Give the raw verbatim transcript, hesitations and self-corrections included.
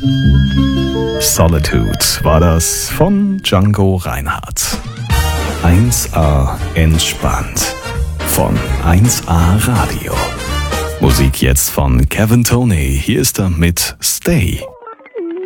Solitude war das von Django Reinhardt. eins A entspannt von eins A Radio. Musik jetzt von Kevin Toney. Hier ist er mit Stay.